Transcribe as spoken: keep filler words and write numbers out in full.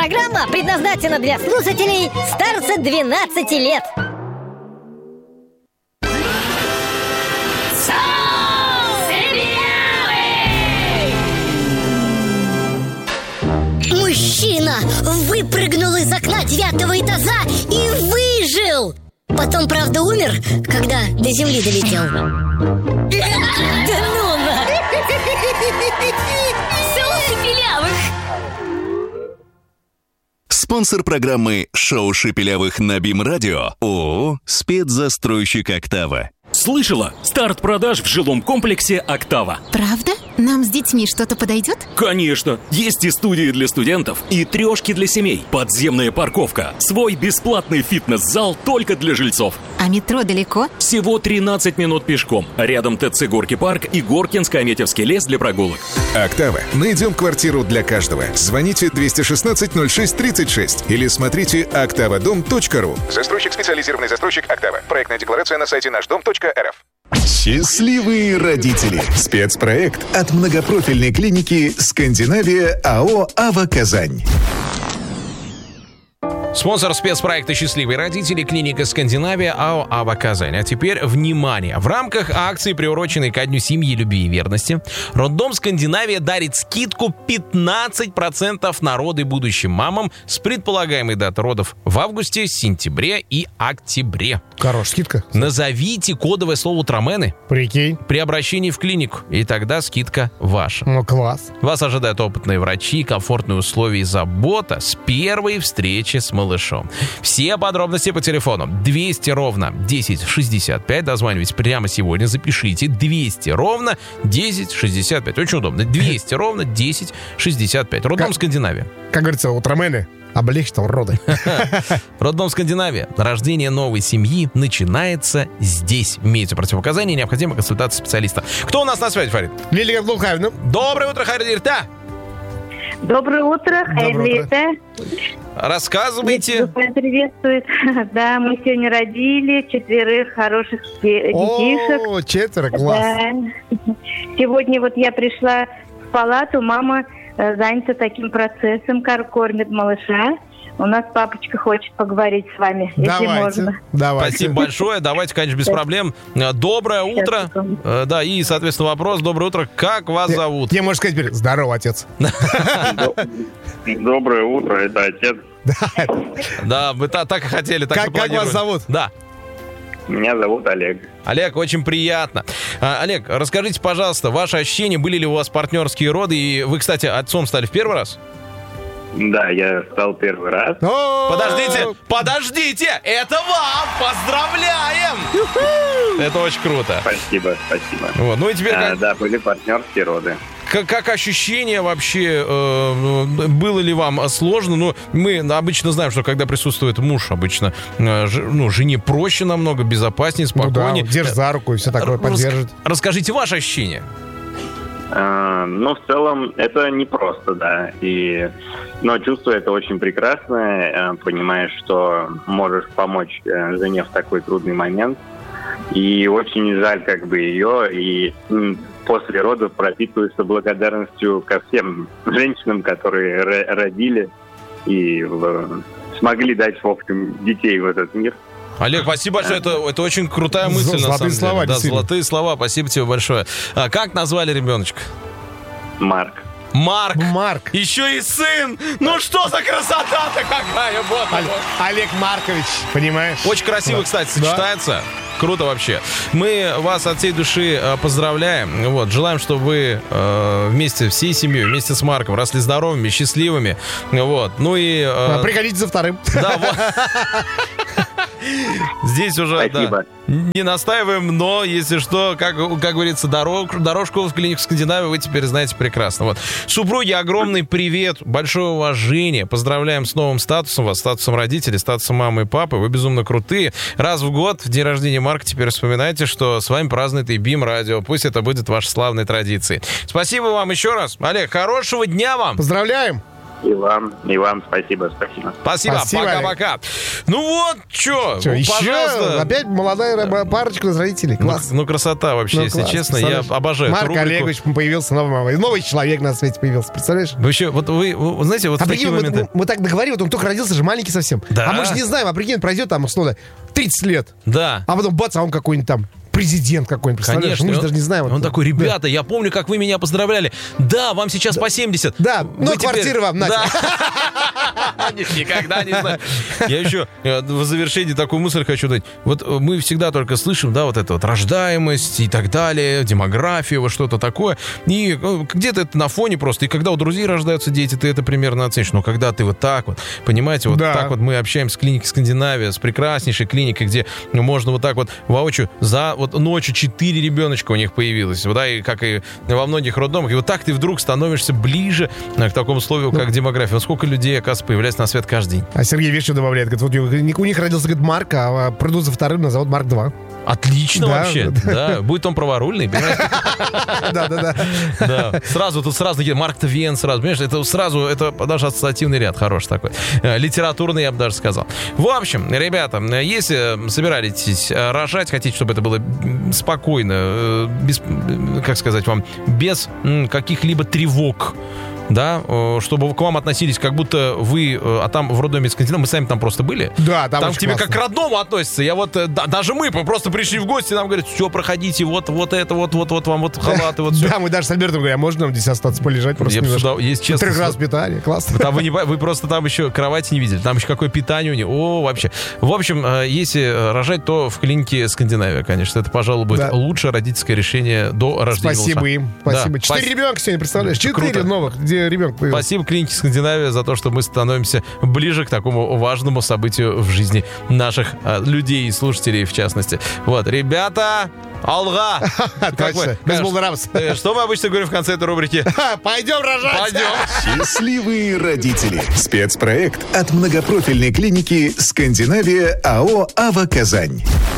Программа предназначена для слушателей старше двенадцати лет. Мужчина выпрыгнул из окна девятого этажа и выжил. Потом, правда, умер, когда до земли долетел. Да ну на! Шоу Шепелявых. Спонсор программы «Шоу Шепелявых» на БИМ-радио ООО «Спецзастройщик Октава». Слышала? Старт продаж в жилом комплексе «Октава». Правда? Нам с детьми что-то подойдет? Конечно! Есть и студии для студентов, и трешки для семей, подземная парковка, свой бесплатный фитнес-зал только для жильцов. А метро далеко? Всего тринадцать минут пешком. Рядом ТЦ «Горки парк» и Горкинско-Аметьевский лес для прогулок. «Октава». Найдем квартиру для каждого. Звоните двести шестнадцать ноль шесть тридцать шесть или смотрите октавадом точка ру. Застройщик, специализированный застройщик «Октава». Проектная декларация на сайте наш дом точка эр эф. Счастливые родители. Спецпроект от многопрофильной клиники «Скандинавия» АО «Ава Казань». Спонсор спецпроекта «Счастливые родители» — клиника «Скандинавия» АО «Ава Казань». А теперь внимание! В рамках акции, приуроченной ко Дню семьи, любви и верности, роддом «Скандинавия» дарит скидку пятнадцать процентов на роды будущим мамам с предполагаемой датой родов в августе, сентябре и октябре. Хорошая скидка. Назовите кодовое слово «Утромены» Прикинь. при обращении в клинику, и тогда скидка ваша. Ну, класс. Вас ожидают опытные врачи, комфортные условия и забота с первой встречи с малышом. Все подробности по телефону двести ровно десять шестьдесят пять. Дозванивайтесь прямо сегодня, запишите двести ровно десять шестьдесят пять. Очень удобно. двести ровно десять шестьдесят пять. Роддом Как- «Скандинавия». Как говорится, утромены облегчил роды. Роддом «Скандинавия». Рождение новой семьи начинается здесь. Имеются противопоказания, необходима консультация специалиста. Кто у нас на связи, Фарид? Лилия Глухавина. Доброе утро, Харидирта. Доброе утро, Доброе утро. Хайрлита. Рассказывайте. Приветствует. Да, мы сегодня родили четверых хороших де- детишек. О, четверо, класс. Да. Сегодня вот я пришла в палату, мама э, занята таким процессом, кор- кормит малыша. У нас папочка хочет поговорить с вами, если Давайте, можно. давайте. Спасибо большое. Давайте, конечно, без проблем. Доброе утро. Э, Да, и, соответственно, вопрос. Доброе утро. Как вас зовут? Я, можно сказать теперь, здорово, отец. Доброе утро, это отец. Да, вы та- так и хотели, так и Как, как вас планировали. зовут? Да. Меня зовут Олег. Олег, очень приятно. А, Олег, расскажите, пожалуйста, ваши ощущения, были ли у вас партнерские роды? И вы, кстати, отцом стали в первый раз? Да, я стал первый раз. О, Подождите, подождите! Это вам! Поздравляем! Это очень круто. Спасибо, спасибо. Вот. Ну и теперь А, как, да, были партнерские роды. как, как ощущение вообще, э, было ли вам сложно? Ну, мы обычно знаем, что когда присутствует муж, обычно э, ж- ну, жене проще намного, безопаснее, Ну да, спокойнее. держишь за руку и все такое, Рас- поддержит. Расскажите ваши ощущения. А, ну, в целом, это непросто, да. И, но чувство это очень прекрасное. а, Понимаешь, что можешь помочь э, жене в такой трудный момент. И очень жаль как бы ее. И м, после родов пропитываешься благодарностью ко всем женщинам, которые ро- родили и в- смогли дать, в общем, детей в этот мир. Олег, спасибо большое, это, это очень крутая мысль, Золотые на самом слова, деле. Да, действительно. золотые слова, спасибо тебе большое. А как назвали ребеночка? Марк. Марк. Марк. Еще и сын. Ну что за красота-то какая, бог мой. Олег, Олег Маркович, понимаешь? Очень красиво, Да. кстати, Да. сочетается. Круто вообще. Мы вас от всей души э, поздравляем. Вот, желаем, чтобы вы э, вместе, всей семьей, вместе с Марком росли здоровыми, счастливыми. Вот. Ну и... э, А, Приходите за вторым. Да, вот. Здесь уже, Спасибо. да, не настаиваем, но, если что, как, как говорится, дорог, дорожку в клинику Скандинавии вы теперь знаете прекрасно. Вот. Супруги, огромный привет, большое уважение. Поздравляем с новым статусом вас, статусом родителей, статусом мамы и папы. Вы безумно крутые. Раз в год, в день рождения Марка, теперь вспоминайте, что с вами празднует и БИМ-радио. Пусть это будет вашей славной традицией. Спасибо вам еще раз. Олег, хорошего дня вам. Поздравляем. И вам, и вам спасибо, спасибо. Спасибо, Спасибо, пока-пока. Ну вот, что, Что, ну, еще? пожалуйста. Опять молодая раба- парочка из родителей. Ну, Класс. ну, красота вообще, Ну, если класс. честно, я Представляешь? обожаю эту Марк рубрику. Олегович появился, новый, новый человек на свете появился, представляешь? Вообще, вот вы, вы знаете, вот А в такие прикинь, мы, моменты... мы- мы так договорились, вот он только родился же маленький совсем. Да. А мы же не знаем, а прикинь, пройдет там, условно, тридцать лет. Да. А потом бац, а он какой-нибудь там президент какой-нибудь, представляешь? Конечно. Мы же он, даже не знаем. он вот. такой, Да. ребята, я помню, как вы меня поздравляли. Да, вам сейчас по семьдесят. Да, Вы ну, теперь- квартира вам, Надя. Да. Никогда не знаю. Я еще э, в завершении такую мысль хочу дать. Вот э, мы всегда только слышим, да, вот это вот рождаемость и так далее, демография, вот что-то такое. И э, где-то это на фоне просто. И когда у друзей рождаются дети, ты это примерно оценишь. Но когда ты вот так вот, понимаете, вот Да. так вот мы общаемся с клиникой Скандинавия, с прекраснейшей клиникой, где можно вот так вот воочию за вот ночью четыре ребеночка у них появилось, да, и как и во многих роддомах. И вот так ты вдруг становишься ближе э, к такому слову, как демография. Вот сколько людей, оказывается, появляется на свет каждый день. А Сергей Вещев добавляет, говорит, вот у них- у них родился, говорит, Марк, а придут за вторым, назовут Марк два. Отлично Да, вообще, да. да. Будет он праворульный, понимаешь? Да-да-да. Да. Сразу тут сразу такие, Марк Твен сразу, понимаешь, это сразу, это даже ассоциативный ряд хороший такой. Э, Литературный, я бы даже сказал. В общем, ребята, если собираетесь рожать, хотите, чтобы это было спокойно, э, без, э, как сказать вам, без м, каких-либо тревог, да, э, чтобы к вам относились, как будто вы, э, а там в роддоме Скандинавии, мы сами там просто были. Да, там Там очень к тебе классно. как к родному относятся. Я вот, э, да- даже мы просто пришли в гости, нам говорят, все, проходите, вот, вот это, вот, вот, вот вам вот халаты, вот все. Да, мы даже с Альбертом говорим, а можно нам здесь остаться полежать просто Я бы немножко? сюда, если честно, Трех с- раз питание, классно. Там вы, не, вы просто там еще кровати не видели. Там еще какое питание у них. О, вообще. В общем, э, если э, рожать, то в клинике Скандинавия, конечно. Это, пожалуй, будет Да. лучшее родительское решение до рождения Спасибо малыша. им, спасибо. Да, Четыре спас- ребенка сегодня, представляешь? Четыре Круто. новых, где ребенок появился. Спасибо клинике Скандинавия за то, что мы становимся ближе к такому важному событию в жизни наших э, людей и слушателей, в частности. Вот, ребята, алга! Как Точно, мы- без э, булдырамс. э, Что мы обычно говорим в конце этой рубрики? Пойдем рожать! Пойдем! Счастливые родители. Спецпроект от многопрофильной клиники «Скандинавия» АО «Ава Казань».